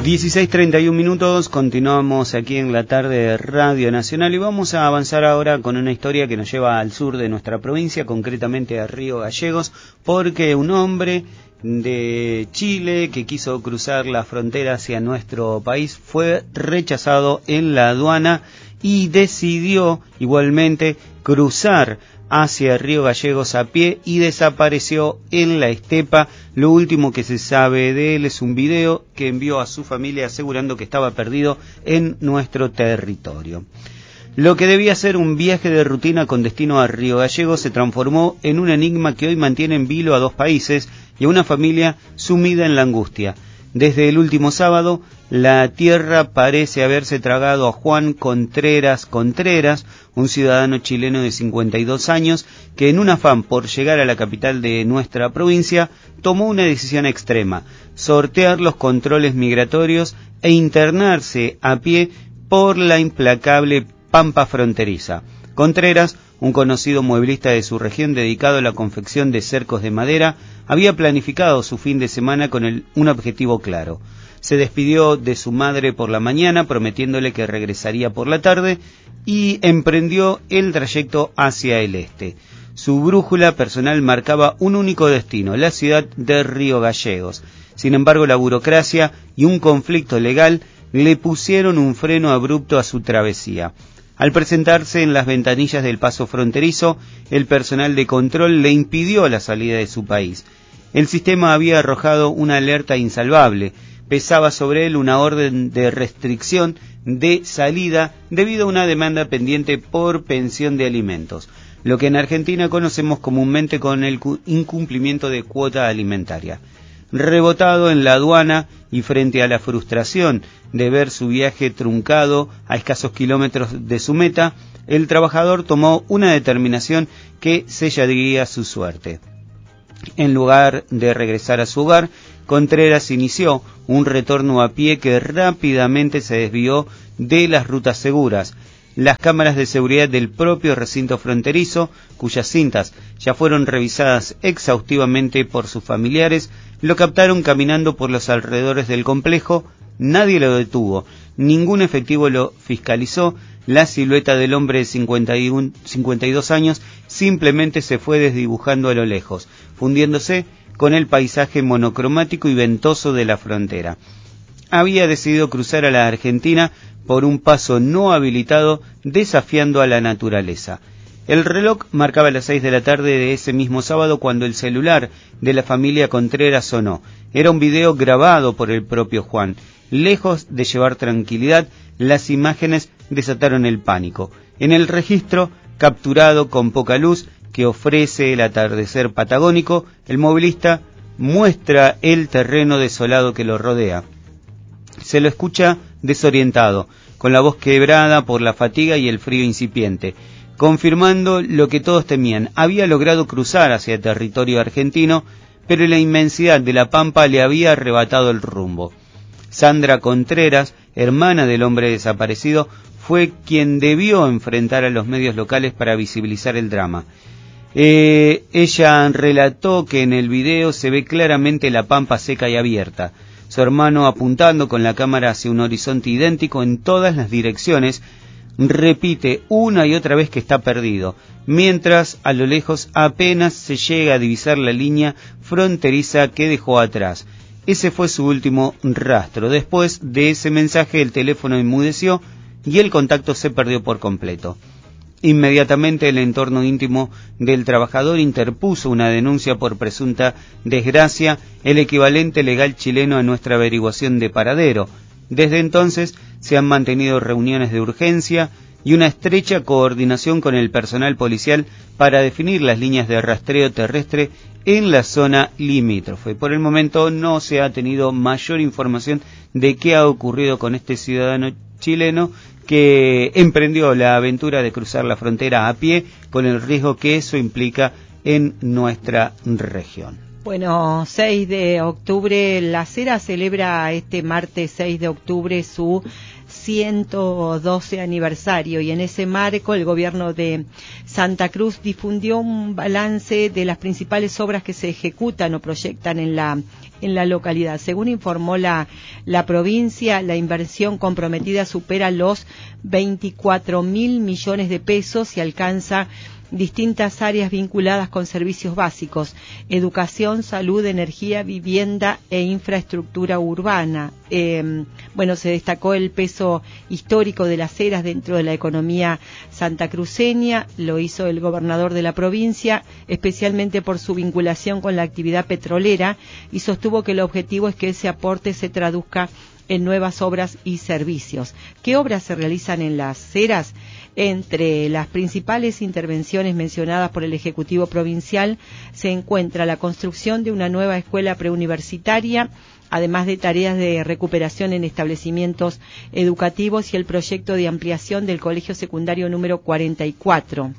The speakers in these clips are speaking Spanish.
16:31, continuamos aquí en la tarde de Radio Nacional y vamos a avanzar ahora con una historia que nos lleva al sur de nuestra provincia, concretamente a Río Gallegos, porque un hombre de Chile que quiso cruzar la frontera hacia nuestro país fue rechazado en la aduana y decidió igualmente cruzar hacia Río Gallegos a pie y desapareció en la estepa. Lo último que se sabe de él es un video que envió a su familia asegurando que estaba perdido en nuestro territorio. Lo que debía ser un viaje de rutina con destino a Río Gallegos se transformó en un enigma que hoy mantiene en vilo a dos países y a una familia sumida en la angustia. Desde el último sábado, la tierra parece haberse tragado a Juan Contreras, un ciudadano chileno de 52 años, que en un afán por llegar a la capital de nuestra provincia, tomó una decisión extrema: sortear los controles migratorios e internarse a pie por la implacable pampa fronteriza. Contreras, un conocido mueblista de su región dedicado a la confección de cercos de madera, había planificado su fin de semana con un objetivo claro. Se despidió de su madre por la mañana, prometiéndole que regresaría por la tarde, y emprendió el trayecto hacia el este. Su brújula personal marcaba un único destino, la ciudad de Río Gallegos. Sin embargo, la burocracia y un conflicto legal le pusieron un freno abrupto a su travesía. Al presentarse en las ventanillas del paso fronterizo, el personal de control le impidió la salida de su país. El sistema había arrojado una alerta insalvable. Pesaba sobre él una orden de restricción de salida debido a una demanda pendiente por pensión de alimentos, lo que en Argentina conocemos comúnmente con el incumplimiento de cuota alimentaria. Rebotado en la aduana y frente a la frustración de ver su viaje truncado a escasos kilómetros de su meta, el trabajador tomó una determinación que sellaría su suerte. En lugar de regresar a su hogar, Contreras inició un retorno a pie que rápidamente se desvió de las rutas seguras. Las cámaras de seguridad del propio recinto fronterizo, cuyas cintas ya fueron revisadas exhaustivamente por sus familiares, lo captaron caminando por los alrededores del complejo. Nadie lo detuvo, ningún efectivo lo fiscalizó. La silueta del hombre de 52 años simplemente se fue desdibujando a lo lejos, fundiéndose con el paisaje monocromático y ventoso de la frontera. Había decidido cruzar a la Argentina por un paso no habilitado, desafiando a la naturaleza. El reloj marcaba las 6 de la tarde de ese mismo sábado cuando el celular de la familia Contreras sonó. Era un video grabado por el propio Juan. Lejos de llevar tranquilidad, las imágenes desataron el pánico. En el registro, capturado con poca luz, que ofrece el atardecer patagónico, el movilista muestra el terreno desolado que lo rodea. Se lo escucha desorientado, con la voz quebrada por la fatiga y el frío incipiente, confirmando lo que todos temían. Había logrado cruzar hacia territorio argentino, pero la inmensidad de la pampa le había arrebatado el rumbo. Sandra Contreras, hermana del hombre desaparecido, fue quien debió enfrentar a los medios locales para visibilizar el drama. Ella relató que en el video se ve claramente la pampa seca y abierta, su hermano apuntando con la cámara hacia un horizonte idéntico en todas las direcciones. Repite una y otra vez que está perdido, mientras a lo lejos apenas se llega a divisar la línea fronteriza que dejó atrás. Ese fue su último rastro. Después de ese mensaje el teléfono enmudeció y el contacto se perdió por completo. Inmediatamente el entorno íntimo del trabajador interpuso una denuncia por presunta desgracia, el equivalente legal chileno a nuestra averiguación de paradero. Desde entonces se han mantenido reuniones de urgencia y una estrecha coordinación con el personal policial para definir las líneas de rastreo terrestre en la zona limítrofe. Por el momento no se ha tenido mayor información de qué ha ocurrido con este ciudadano chileno que emprendió la aventura de cruzar la frontera a pie con el riesgo que eso implica en nuestra región. Bueno, 6 de octubre, La Cera celebra este martes 6 de octubre su 112 aniversario, y en ese marco el gobierno de Santa Cruz difundió un balance de las principales obras que se ejecutan o proyectan en la localidad. Según informó la provincia, la inversión comprometida supera los 24.000 millones de pesos y alcanza distintas áreas vinculadas con servicios básicos: educación, salud, energía, vivienda e infraestructura urbana. Se destacó el peso histórico de las Heras dentro de la economía santacruceña. Lo hizo el gobernador de la provincia, especialmente por su vinculación con la actividad petrolera, y sostuvo que el objetivo es que ese aporte se traduzca en nuevas obras y servicios. ¿Qué obras se realizan en las Heras? Entre las principales intervenciones mencionadas por el Ejecutivo Provincial se encuentra la construcción de una nueva escuela preuniversitaria, además de tareas de recuperación en establecimientos educativos y el proyecto de ampliación del Colegio Secundario número 44.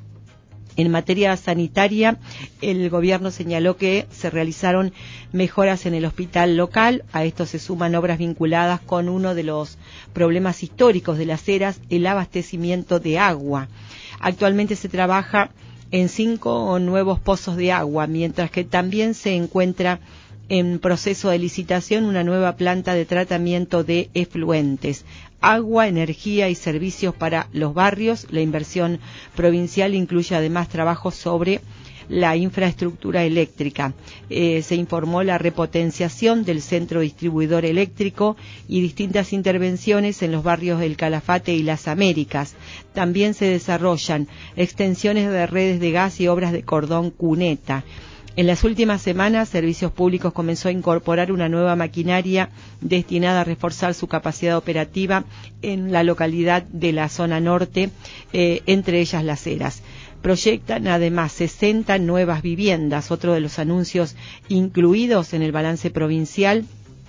En materia sanitaria, el gobierno señaló que se realizaron mejoras en el hospital local. A esto se suman obras vinculadas con uno de los problemas históricos de las Heras, el abastecimiento de agua. Actualmente se trabaja en 5 nuevos pozos de agua, mientras que también se encuentra en proceso de licitación una nueva planta de tratamiento de efluentes. Agua, energía y servicios para los barrios. La inversión provincial incluye además trabajos sobre la infraestructura eléctrica. Se informó la repotenciación del centro distribuidor eléctrico y distintas intervenciones en los barrios del Calafate y Las Américas. También se desarrollan extensiones de redes de gas y obras de cordón cuneta. En las últimas semanas, Servicios Públicos comenzó a incorporar una nueva maquinaria destinada a reforzar su capacidad operativa en la localidad de la zona norte, entre ellas Las Heras. Proyectan además 60 nuevas viviendas. Otro de los anuncios incluidos en el balance provincial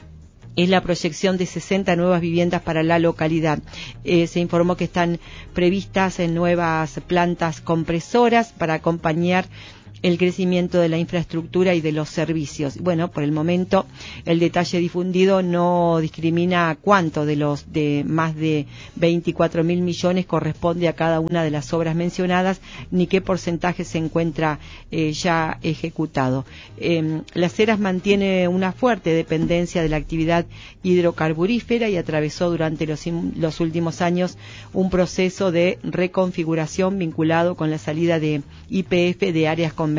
es la proyección de 60 nuevas viviendas para la localidad. Se informó que están previstas en nuevas plantas compresoras para acompañar el crecimiento de la infraestructura y de los servicios. Bueno, por el momento el detalle difundido no discrimina cuánto de más de 24.000 millones corresponde a cada una de las obras mencionadas, ni qué porcentaje se encuentra ya ejecutado. Las Heras mantiene una fuerte dependencia de la actividad hidrocarburífera y atravesó durante los últimos años un proceso de reconfiguración vinculado con la salida de YPF de áreas convencionales.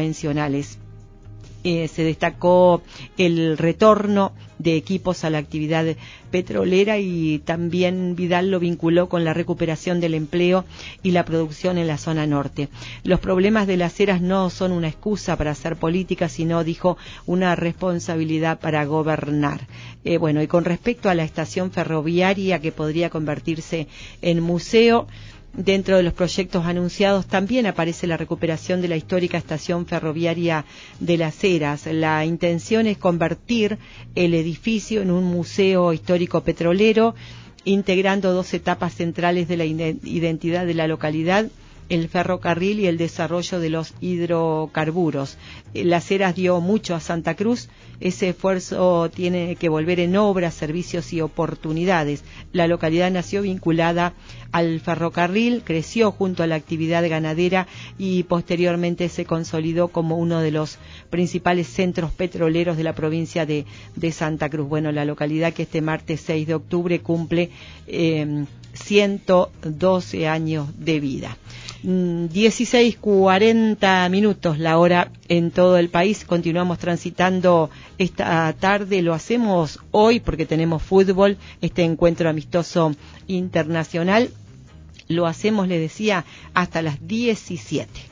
Se destacó el retorno de equipos a la actividad petrolera, y también Vidal lo vinculó con la recuperación del empleo y la producción en la zona norte. Los problemas de las Heras no son una excusa para hacer política, sino, dijo, una responsabilidad para gobernar. Y con respecto a la estación ferroviaria que podría convertirse en museo, dentro de los proyectos anunciados también aparece la recuperación de la histórica estación ferroviaria de Las Heras. La intención es convertir el edificio en un museo histórico petrolero, integrando 2 etapas centrales de la identidad de la localidad: el ferrocarril y el desarrollo de los hidrocarburos. Las Heras dio mucho a Santa Cruz. Ese esfuerzo tiene que volver en obras, servicios y oportunidades. La localidad nació vinculada al ferrocarril, creció junto a la actividad ganadera y posteriormente se consolidó como uno de los principales centros petroleros de la provincia de Santa Cruz. La localidad que este martes 6 de octubre cumple 112 años de vida. 16:40 la hora en todo el país. Continuamos transitando esta tarde. Lo hacemos hoy porque tenemos fútbol, este encuentro amistoso internacional. Lo hacemos, le decía, hasta las 17.